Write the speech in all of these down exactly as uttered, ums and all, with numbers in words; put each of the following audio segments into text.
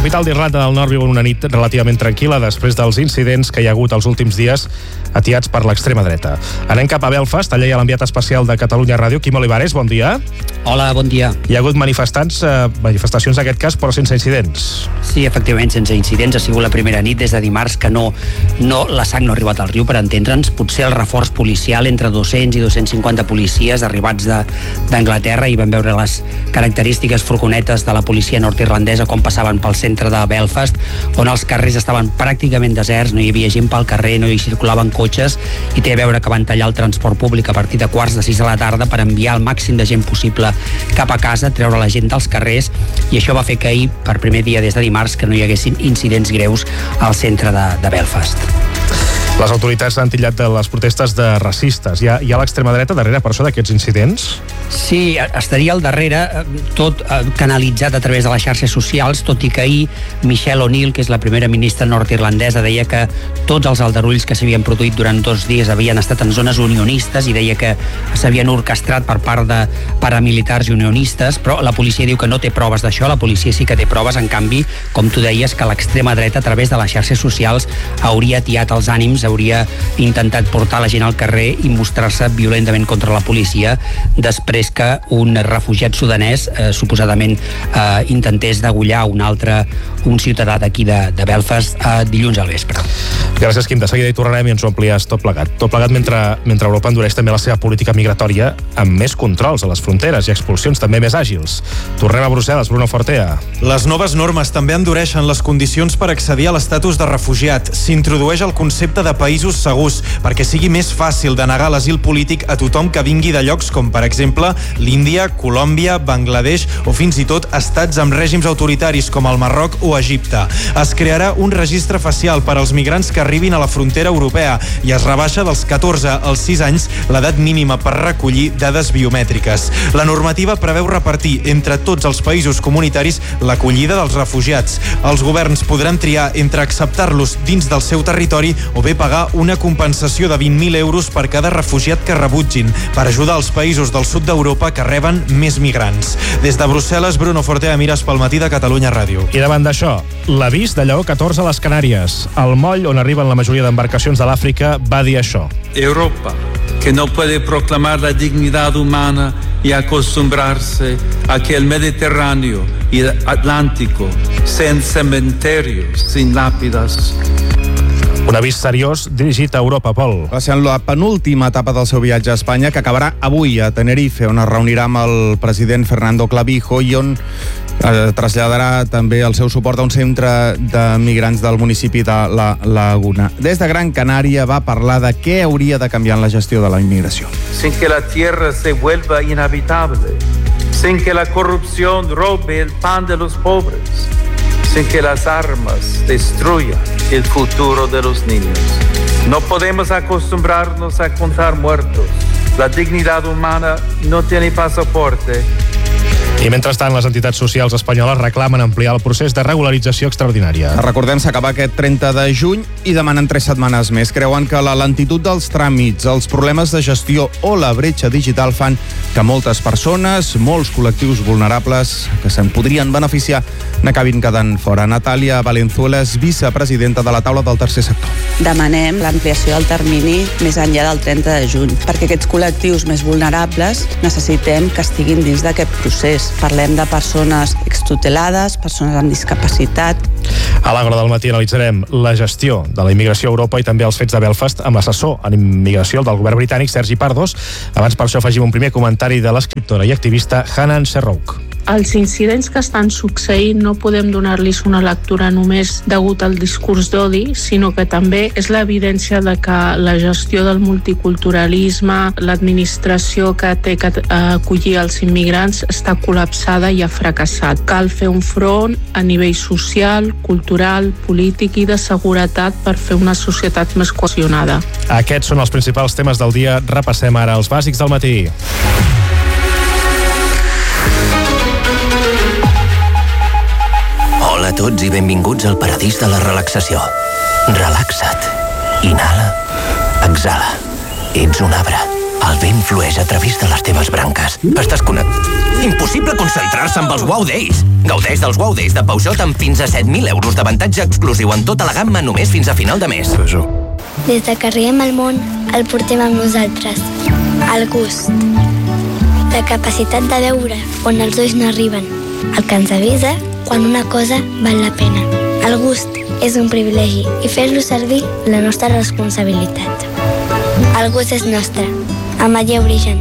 capital d'Irlanda del Nord viu una nit relativament tranquil·la després dels incidents que hi ha hagut els últims dies atiats per l'extrema dreta. Anem cap a Belfast, allà hi ha l'enviat especial de Catalunya Ràdio, Quim Olivares, bon dia. Hola, bon dia. Hi ha hagut manifestants, eh, manifestacions en aquest cas, però sense incidents. Sí, efectivament, sense incidents. Ha sigut la primera nit des de dimarts que no, no la sang no ha arribat al riu, per entendre'ns. Potser el reforç policial entre dos-cents i dos-cents cinquanta policies arribats d'Anglaterra, i vam veure les característiques furgonetes de la policia nord-irlandesa com passaven pel centre de Belfast, on els carrers estaven pràcticament deserts, no hi havia gent pel carrer, no hi circulaven cotxes, i té a veure que van tallar el transport públic a partir de quarts de sis de la tarda per enviar el màxim de gent possible cap a casa, treure la gent dels carrers, i això va fer que ahir, per primer dia des de dimarts, que no hi haguessin incidents greus al centre de, de Belfast. Les autoritats han titllat de les protestes de racistes. Hi ha, hi ha l'extrema dreta darrere per això d'aquests incidents? Sí, estaria al darrere, tot canalitzat a través de les xarxes socials, tot i que ahir Michelle O'Neill, que és la primera ministra nord-irlandesa, deia que tots els aldarulls que s'havien produït durant dos dies havien estat en zones unionistes, i deia que s'havien orquestrat per part de paramilitars i unionistes, però la policia diu que no té proves d'això. La policia sí que té proves, en canvi, com tu deies, que l'extrema dreta a través de les xarxes socials hauria atiat els ànims, hauria intentat portar la gent al carrer i mostrar-se violentament contra la policia després que un refugiat sudanès eh, suposadament eh, intentés degollar un altre, un ciutadà d'aquí de, de Belfast eh, dilluns al vespre. Gràcies, Quim. De seguida hi tornarem i ens ho amplies tot plegat. Tot plegat mentre, mentre Europa endureix també la seva política migratòria amb més controls a les fronteres i expulsions també més àgils. Tornem a Brussel·les, Bruno Fortea. Les noves normes també endureixen les condicions per accedir a l'estatus de refugiat. S'introdueix el concepte de països segurs perquè sigui més fàcil denegar l'asil polític a tothom que vingui de llocs com, per exemple, l'Índia, Colòmbia, Bangladesh o fins i tot estats amb règims autoritaris com el Marroc o Egipte. Es crearà un registre facial per als migrants que arribin a la frontera europea i es rebaixa dels catorze als sis anys l'edat mínima per recollir dades biomètriques. La normativa preveu repartir entre tots els països comunitaris l'acollida dels refugiats. Els governs podran triar entre acceptar-los dins del seu territori o bé pagar una compensació de vint mil euros per cada refugiat que rebutgin per ajudar els països del sud d'Europa que reben més migrants. Des de Brussel·les, Bruno Fortea, Mires pel matí de Catalunya Ràdio. I davant d'això, l'avís de Lleó catorze a les Canàries. El moll on arriben la majoria d'embarcacions de l'Àfrica va dir això. Europa, que no puede proclamar la dignidad humana y acostumbrarse a que el Mediterráneo y el Atlántico sean cementerios sin lápidas. Un avís seriós dirigit a Europa, Pol. Va ser en la penúltima etapa del seu viatge a Espanya, que acabarà avui a Tenerife, on es reunirà amb el president Fernando Clavijo i on eh, traslladarà també el seu suport a un centre de migrants del municipi de La Laguna. Des de Gran Canària va parlar de què hauria de canviar en la gestió de la immigració. Sin que la tierra se vuelva inhabitable, sin que la corrupción robe el pan de los pobres, sin que las armas destruyan el futuro de los niños. No podemos acostumbrarnos a contar muertos. La dignidad humana no tiene pasaporte. I mentrestant, les entitats socials espanyoles reclamen ampliar el procés de regularització extraordinària. Recordem, s'acaba aquest trenta de juny i demanen tres setmanes més. Creuen que la lentitud dels tràmits, els problemes de gestió o la bretxa digital fan que moltes persones, molts col·lectius vulnerables que se'n podrien beneficiar, n'acabin quedant fora. Natàlia Valenzuela és vicepresidenta de la taula del tercer sector. Demanem l'ampliació del termini més enllà del trenta de juny, perquè aquests col·lectius més vulnerables necessitem que estiguin dins d'aquest procés. Parlem de persones extutelades, persones amb discapacitat. A l'Àgora del matí analitzarem la gestió de la immigració a Europa i també els fets de Belfast amb l'assessor en immigració del govern britànic, Sergi Pardos. Abans, per això, afegim un primer comentari de l'escriptora i activista Hanan Sherrouk. Els incidents que estan succeint no podem donar-los una lectura només degut al discurs d'odi, sinó que també és l'evidència de que la gestió del multiculturalisme, l'administració que té que acollir els immigrants està col·lapsada i ha fracassat. Cal fer un front a nivell social, cultural, polític i de seguretat per fer una societat més cohesionada. Aquests són els principals temes del dia. Repassem ara els bàsics del matí. Hola a tots i benvinguts al paradís de la relaxació. Relaxa't. Inhala. Exhala. Ets un arbre. El vent flueix a través de les teves branques. Estàs connectat. Impossible concentrar-se amb els Wow Days. Gaudeix dels Wow Days de Peugeot amb fins a set mil euros d'avantatge exclusiu en tota la gamma només fins a final de mes. Des de que arribem al món, el portem amb nosaltres. El gust. La capacitat de veure on els ulls no arriben. El que ens avisa quan una cosa val la pena. El gust és un privilegi i fer-lo servir la nostra responsabilitat. El gust és nostre. Ametller Origen.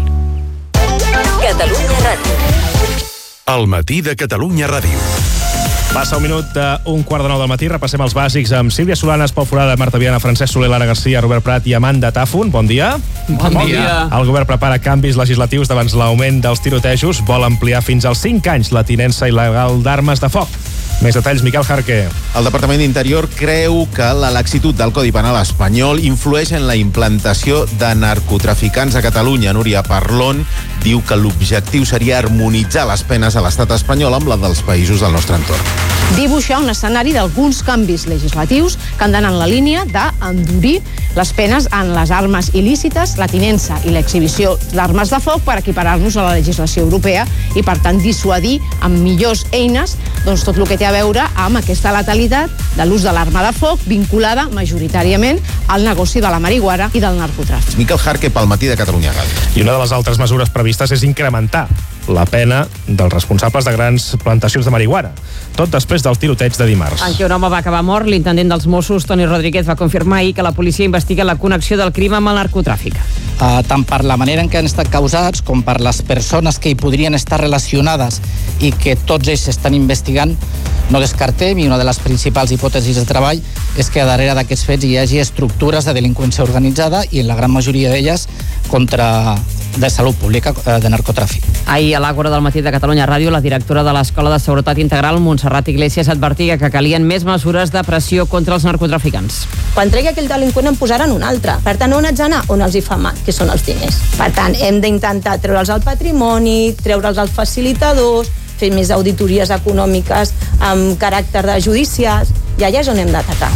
Catalunya Ràdio. El matí de Catalunya Ràdio. Passa un minut d'un quart de nou del matí. Repassem els bàsics amb Sílvia Solanes, Pol Forada, Marta Viana, Francesc Soler, Lara Garcia, Robert Prat i Amanda Tàfon. Bon dia. Bon, bon dia. El govern prepara canvis legislatius davant l'augment dels tirotejos. Vol ampliar fins als cinc anys la tinença il·legal d'armes de foc. Més detalls, Miquel Jarque. El Departament d'Interior creu que la laxitud del Codi Penal espanyol influeix en la implantació de narcotraficants a Catalunya. Núria Parlon diu que l'objectiu seria harmonitzar les penes a l'estat espanyol amb la dels països del nostre entorn. Dibuixar un escenari d'alguns canvis legislatius que han d'anar en la línia d'endurir les penes en les armes il·lícites, la tinença i l'exhibició d'armes de foc per equiparar-nos a la legislació europea i, per tant, dissuadir amb millors eines doncs, tot el que té a veure amb aquesta letalitat de l'ús de l'arma de foc vinculada majoritàriament al negoci de la marihuana i del narcotràfic. Miquel Jarque pel matí de Catalunya Ràdio. I una de les altres mesures previstes és incrementar la pena dels responsables de grans plantacions de marihuana. Tot després del tiroteig de dimarts. En què un home va acabar mort, l'intendent dels Mossos, Toni Rodríguez, va confirmar ahir que la policia investiga la connexió del crim amb el narcotràfic. Uh, tant per la manera en què han estat causats com per les persones que hi podrien estar relacionades i que tots ells s'estan investigant, no descartem, i una de les principals hipòtesis de treball és que a darrere d'aquests fets hi hagi estructures de delinqüència organitzada i en la gran majoria d'elles contra de salut pública, de narcotràfic. Ahir a l'Àgora del matí de Catalunya Ràdio, la directora de l'Escola de Seguretat Integral, Montserrat Iglesias, advertia que calien més mesures de pressió contra els narcotraficants. Quan tregui aquell delinqüent en posaran un altre. Per tant, on haig d'anar? On els hi fa mal, que són els diners. Per tant, hem d'intentar treure'ls el patrimoni, treure'ls els facilitadors, fer més auditories econòmiques amb caràcter de judicials, i allà és on hem d'atacar.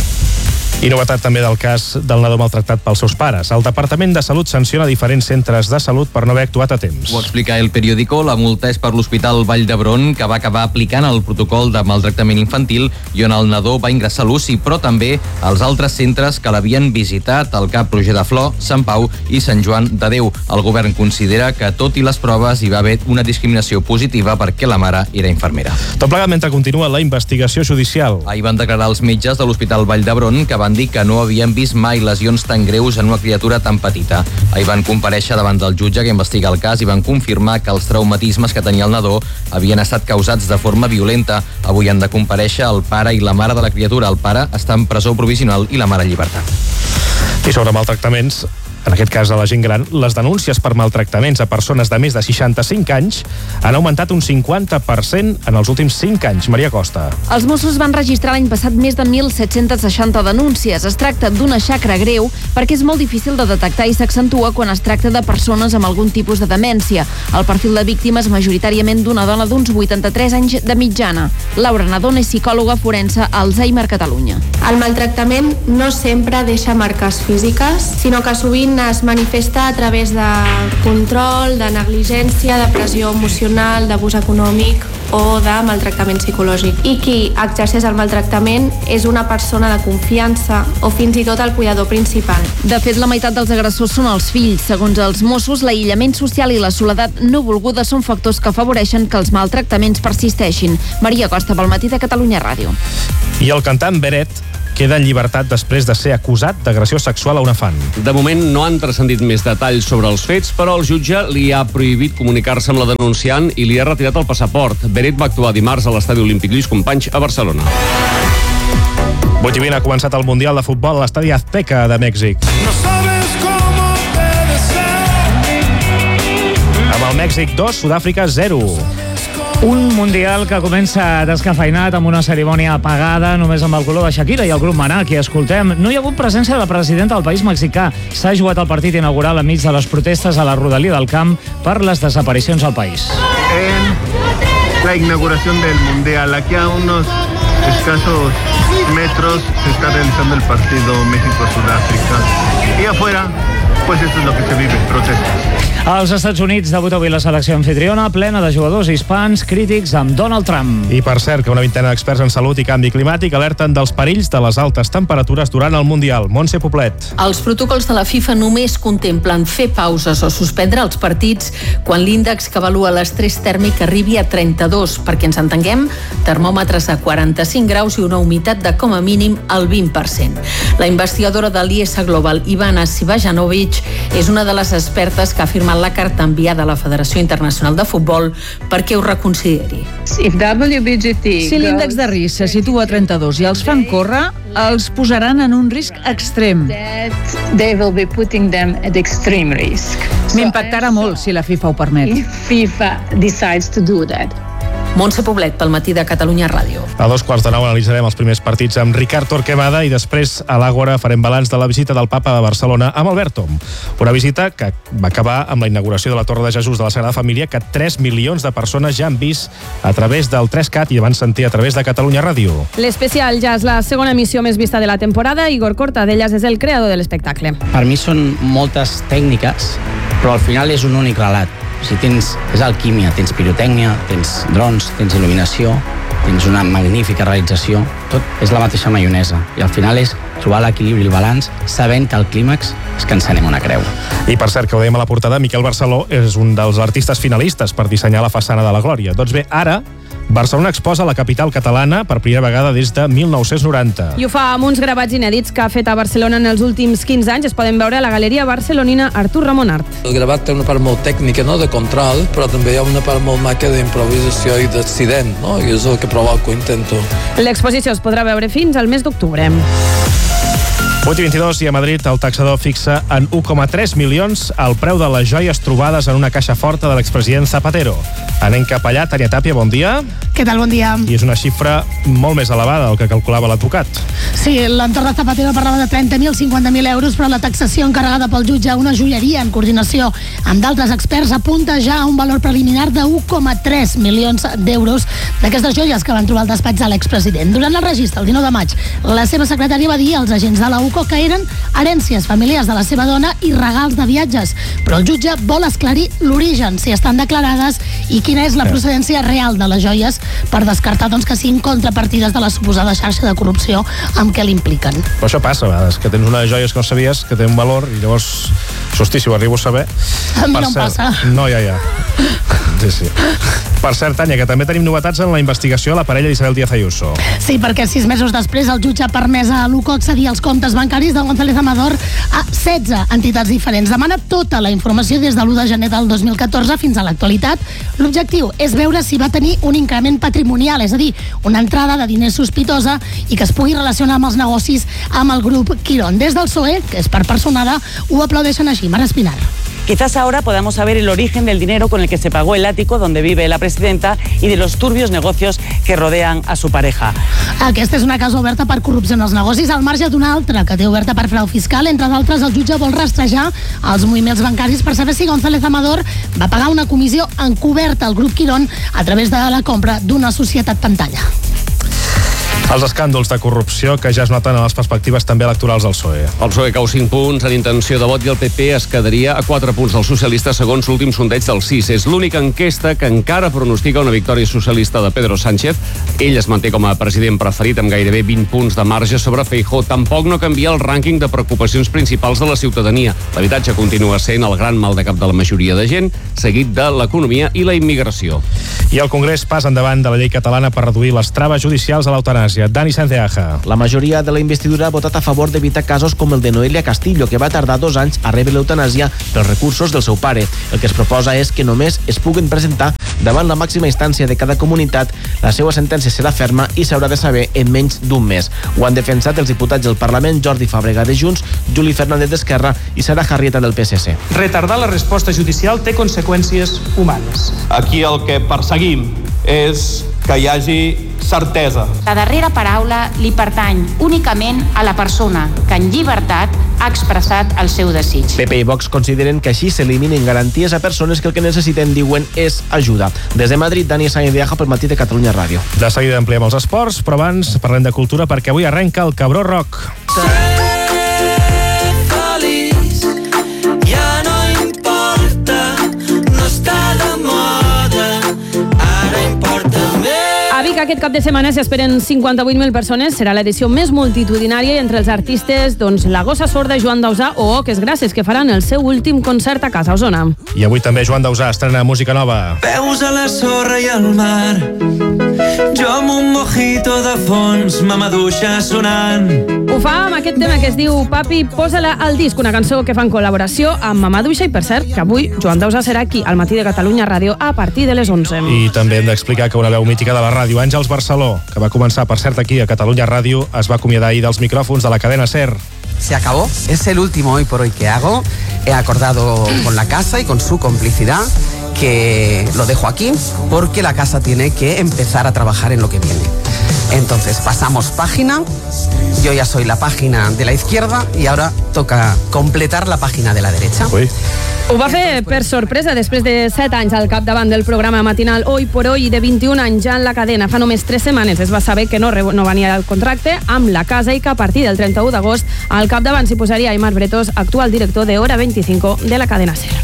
I novetat també del cas del nadó maltractat pels seus pares. El Departament de Salut sanciona diferents centres de salut per no haver actuat a temps. Ho explica El Periódico. La multa és per l'Hospital Vall d'Hebron, que va acabar aplicant el protocol de maltractament infantil i on el nadó va ingressar a l'U C I, però també als altres centres que l'havien visitat, el Cap Roger de Flor, Sant Pau i Sant Joan de Déu. El govern considera que, tot i les proves, hi va haver una discriminació positiva perquè la mare era infermera. Tot plegat mentre continua la investigació judicial. Ahir van declarar els metges de l'Hospital Vall d'Hebron que van dir que no havien vist mai lesions tan greus en una criatura tan petita. Ahir van comparèixer davant del jutge que investiga el cas i van confirmar que els traumatismes que tenia el nadó havien estat causats de forma violenta. Avui han de comparèixer el pare i la mare de la criatura. El pare està en presó provisional i la mare en llibertat. I sobre maltractaments, en aquest cas a la gent gran, les denúncies per maltractaments a persones de més de seixanta-cinc anys han augmentat un cinquanta per cent en els últims cinc anys. Maria Costa. Els Mossos van registrar l'any passat més de mil set-cents seixanta denúncies. Es tracta d'una xacra greu perquè és molt difícil de detectar i s'accentua quan es tracta de persones amb algun tipus de demència. El perfil de víctima és majoritàriament d'una dona d'uns vuitanta-tres anys de mitjana. Laura Nadon és psicòloga forense a Alzheimer Catalunya. El maltractament no sempre deixa marques físiques, sinó que sovint es manifesta a través de control, de negligència, de pressió emocional, d'abús econòmic o de maltractament psicològic. I qui exerceix el maltractament és una persona de confiança o fins i tot el cuidador principal. De fet, la meitat dels agressors són els fills. Segons els Mossos, l'aïllament social i la soledat no volguda són factors que afavoreixen que els maltractaments persisteixin. Maria Costa, pel matí de Catalunya Ràdio. I el cantant Beret queda en llibertat després de ser acusat d'agressió sexual a una fan. De moment no han transcendit més detalls sobre els fets, però el jutge li ha prohibit comunicar-se amb la denunciant i li ha retirat el passaport. Beret va actuar dimarts a l'estadi Olímpic Lluís Companys a Barcelona. vuit i vint ha començat el Mundial de Futbol a l'estadi Azteca de Mèxic. Amb el Mèxic dos, Sud-àfrica zero. Un Mundial que comença descafeinat amb una cerimònia apagada, només amb el color de Shakira i el grup Maná, qui escoltem. No hi ha hagut presència de la presidenta del país mexicà. S'ha jugat el partit inaugural enmig de les protestes a la rodalia del camp per les desaparicions al país. En la inauguración del Mundial, aquí a unos escasos metros se está realizando el partido México-Sudáfrica. Y afuera pues eso es lo que se vive, protestas. Als Estats Units debuta avui la selecció anfitriona plena de jugadors hispans crítics amb Donald Trump. I per cert, que una vintena d'experts en salut i canvi climàtic alerten dels perills de les altes temperatures durant el Mundial. Montse Poblet. Els protocols de la FIFA només contemplen fer pauses o suspendre els partits quan l'índex que avalua l'estrès tèrmic arribi a trenta-dos. Perquè ens entenguem, termòmetres a quaranta-cinc graus i una humitat de com a mínim el vint per cent. La investigadora de l'I S Global, Ivana Sivajanovic, és una de les expertes que ha firmat la carta enviada a la Federació Internacional de Futbol perquè ho reconsideri. Si l'índex de risc se situa a trenta-dos i els fan córrer, els posaran en un risc extrem. M'impactarà molt si la FIFA ho permet. Montse Poblet, pel matí de Catalunya Ràdio. A dos quarts de nou analitzarem els primers partits amb Ricard Torquemada i després a l'Àgora farem balanç de la visita del Papa a Barcelona amb Alberto. Una visita que va acabar amb la inauguració de la Torre de Jesús de la Sagrada Família que tres milions de persones ja han vist a través del tres cat i van sentir a través de Catalunya Ràdio. L'especial ja és la segona emissió més vista de la temporada. Igor Cortadellas és el creador de l'espectacle. Per mi són moltes tècniques, però al final és un únic relat. Si tens, és alquímia, tens pirotècnia, tens drons, tens il·luminació, tens una magnífica realització, tot és la mateixa maionesa. I al final és trobar l'equilibri i el balanç, sabent que al clímax és que ens anem una creu. I per cert, que ho dèiem a la portada, Miquel Barceló és un dels artistes finalistes per dissenyar la façana de la Glòria. Doncs bé, ara Barcelona exposa la capital catalana per primera vegada des de mil nou-cents noranta. I ho fa amb uns gravats inèdits que ha fet a Barcelona en els últims quinze anys. Es poden veure a la galeria barcelonina Artur Ramon Art. El gravat té una part molt tècnica, no?, de control, però també hi ha una part molt maca d'improvisació i d'accident, no?, i és el que provoco, intento. L'exposició es podrà veure fins al mes d'octubre. vuit i vint-i-dos i a Madrid el taxador fixa en u coma tres milions el preu de les joies trobades en una caixa forta de l'expresident Zapatero. Anem cap allà. Tània Tàpia, bon dia. Què tal, bon dia. I és una xifra molt més elevada del que calculava l'advocat. Sí, l'entorn de Zapatero parlava de trenta mil, cinquanta mil euros, però la taxació encarregada pel jutge a una joieria en coordinació amb d'altres experts apunta ja a un valor preliminar de u coma tres milions d'euros d'aquestes joies que van trobar al despatx de l'expresident. Durant el registre, el dinou de maig, la seva secretària va dir als agents de la U C O que eren herències familiars de la seva dona i regals de viatges, però el jutge vol esclarir l'origen, si estan declarades i quina és la procedència real de les joies per descartar doncs, que siguin contrapartides de la suposada xarxa de corrupció amb què l'impliquen. Però això passa a vegades, que tens unes joies que no sabies que tenen un valor i llavors, hosti, si ho arribo a saber... A mi no em passa. No, ja, ja. Sí, sí. Per cert, Tània, que també tenim novetats en la investigació a la parella d'Isabel Díaz Ayuso. Sí, perquè sis mesos després el jutge ha permès a l'U C O accedir als comptes bancaris de González Amador a setze entitats diferents. Demana tota la informació des de l'u de gener del dos mil catorze fins a l'actualitat. L'objectiu és veure si va tenir un increment patrimonial, és a dir, una entrada de diners sospitosa i que es pugui relacionar amb els negocis amb el grup Quirón. Des del P S O E, que és per personada, ho aplaudeixen així. Mara Espinar. Quizás ahora podamos saber el origen del dinero con el que se pagó el ático donde vive la presidenta y de los turbios negocios que rodean a su pareja. Aquesta és una causa oberta per corrupció en els negocis, al marge d'una altra que té oberta per frau fiscal. Entre d'altres, el jutge vol rastrejar els moviments bancaris per saber si González Amador va pagar una comissió encoberta al grup Quirón a través de la compra d'una societat pantalla. Els escàndols de corrupció que ja es noten a les perspectives també electorals del P S O E. El P S O E cau cinc punts en intenció de vot i el P P es quedaria a quatre punts dels socialistes segons l'últim sondeig del C I S. És l'única enquesta que encara pronostica una victòria socialista de Pedro Sánchez. Ell es manté com a president preferit amb gairebé vint punts de marge sobre Feijóo. Tampoc no canvia el rànquing de preocupacions principals de la ciutadania. L'habitatge continua sent el gran mal de cap de la majoria de gent, seguit de l'economia i la immigració. I el Congrés passa endavant de la llei catalana per reduir les traves judicials a l'eutanàsia. Dani Sanceaja. La majoria de la investidura ha votat a favor d'evitar casos com el de Noelia Castillo, que va tardar dos anys a rebre l'eutanàsia pels recursos del seu pare. El que es proposa és que només es puguen presentar davant la màxima instància de cada comunitat. La seva sentència serà ferma i s'haurà de saber en menys d'un mes. Ho han defensat els diputats del Parlament Jordi Fàbrega de Junts, Juli Fernández d'Esquerra i Sara Jarrieta del P S C. Retardar la resposta judicial té conseqüències humanes. Aquí el que perseguim és que hi hagi certesa. La darrera paraula li pertany únicament a la persona que en llibertat ha expressat el seu desig. P P i Vox consideren que així s'eliminen garanties a persones que el que necessiten, diuen, és ajuda. Des de Madrid, Dani Sáenz de Aja pel matí de Catalunya Ràdio. De seguida ampliem els esports, però abans parlem de cultura perquè avui arrenca el Cabró Rock. que aquest cap de setmana s'hi esperen cinquanta-vuit mil persones. Serà l'edició més multitudinària i entre els artistes, doncs, la Gossa Sorda, Joan Dausà o Oques Grasses, que faran el seu últim concert a casa, a Osona. I avui també Joan Dausà estrena música nova. Peus a la sorra i al mar, jo amb un mojito de fons, mamaduixa sonant. Ho fa amb aquest tema que es diu Papi, posa-la al disc, una cançó que fa en col·laboració amb Mamaduixa i, per cert, que avui Joan Dausà serà aquí al Matí de Catalunya Ràdio a partir de les onze. I també hem d'explicar que una veu mítica de la ràdio, Àngels Barceló, que va començar, per cert, aquí a Catalunya Ràdio, es va acomiadar ahir dels micròfons de la cadena SER. Se acabó, es el último hoy por hoy que hago. He acordado con la casa y con su complicidad que lo dejo aquí porque la casa tiene que empezar a trabajar en lo que viene. Entonces pasamos página, yo ya soy la página de la izquierda y ahora toca completar la página de la derecha. Uy. Ho va fer per sorpresa després de set anys al capdavant del programa matinal Hoy por Hoy i de vint-i-un anys ja en la cadena. Fa només tres setmanes es va saber que no, no venia el contracte amb la casa i que a partir del trenta-u d'agost al capdavant s'hi posaria Aimar Bretos, actual director de Hora veinticinco de la cadena SER.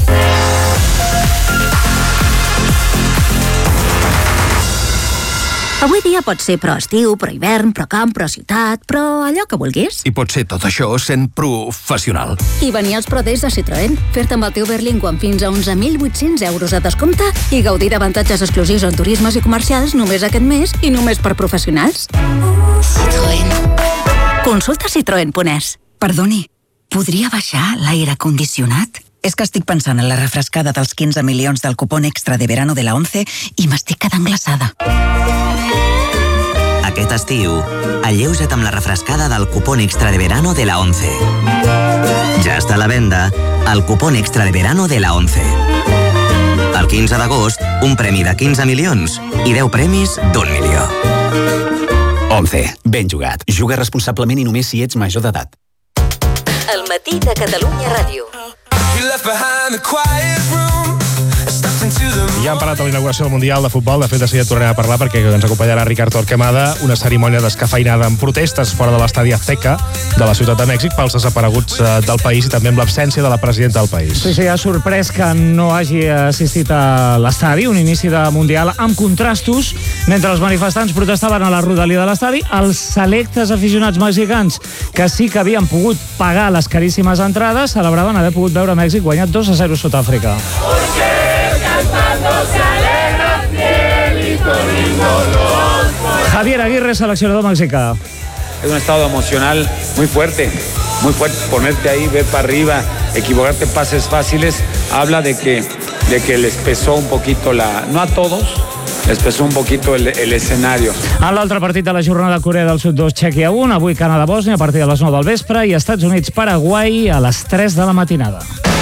Avui dia pot ser pro estiu, pro hivern, pro camp, pro ciutat, pro allò que vulguis. I pot ser tot això sent professional. I venir als Pro Days de Citroën, fer-te amb el teu Berlingo amb fins a onze mil vuit-cents euros de descompte i gaudir d'avantatges exclusius en turismes i comercials només aquest mes i només per professionals. Citroën. Consulta citroen punt es. Perdoni, podria baixar l'aire condicionat? És que estic pensant en la refrescada dels quinze milions del cupón extra de verano de la ONCE i m'estic quedant glaçada. Aquest estiu, alleuja't amb la refrescada del cupón extra de verano de la ONCE. Ja està a la venda el cupón extra de verano de la ONCE. El quinze d'agost, un premi de quinze milions i deu premis d'un milió. ONCE. Ben jugat. Juga responsablement i només si ets major d'edat. El Matí de Catalunya Ràdio. Ja hem parlat de la inauguració del Mundial de Futbol. De fet, de seguida tornarem a parlar perquè ens acompanyarà Ricard Torquemada, una cerimònia descafeinada amb protestes fora de l'estadi Azteca de la Ciutat de Mèxic pels desapareguts del país i també amb l'absència de la presidenta del país. Sí, sí, ha sorprès que no hagi assistit a l'estadi, un inici de Mundial amb contrastos. Mentre els manifestants protestaven a la rodalia de l'estadi, els selectes aficionats mexicans que sí que havien pogut pagar les caríssimes entrades celebraven haver pogut veure Mèxic guanyat dos a zero sota Àfrica. Javier Aguirre, seleccionador mexicà. Es un estado emocional muy fuerte, muy fuerte. Ponerte ahí, ver para arriba, equivocarte pases fáciles, habla de que, de que les pesó un poquito la... No a todos, les pesó un poquito el, el escenario. En l'altre partit de la jornada, Corea del Sud dos, Txèquia un, avui Canadà-Bòsnia a partir de les nou del vespre i Estats Units-Paraguai a les tres de la matinada.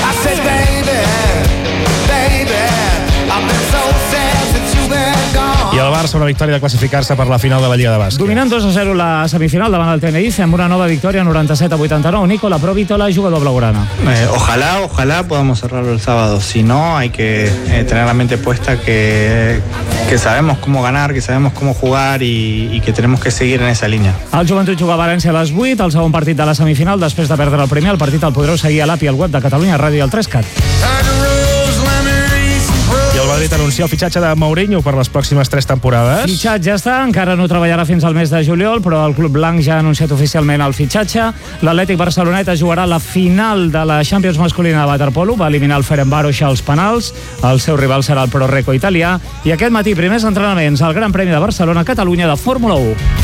I el Barça una victòria de classificar-se per la final de la Lliga de Bàsquet. Dominant dos a zero la semifinal davant del Tenerife amb una nova victòria noranta-set a vuitanta-nou. Nicola Provítola, jugador blaugrana. Eh, ojalá, ojalá podamos cerrarlo el sábado. Si no, hay que eh, tener la mente puesta que, que sabemos cómo ganar, que sabemos cómo jugar y, y que tenemos que seguir en esa línea. El Joventut juga a València a les vuit, el segon partit de la semifinal. Després de perdre el primer, el partit el podreu seguir a l'app i al web de Catalunya Ràdio i al tres cat. I el Madrid anuncia el fitxatge de Mourinho per les pròximes tres temporades. Fitxat ja està, encara no treballarà fins al mes de juliol, però el club blanc ja ha anunciat oficialment el fitxatge. L'Atlètic Barceloneta jugarà la final de la Champions masculina de waterpolo, va eliminar el Ferencváros als penals, el seu rival serà el Pro Reco italià, i aquest matí primers entrenaments al Gran Premi de Barcelona-Catalunya de Fórmula u.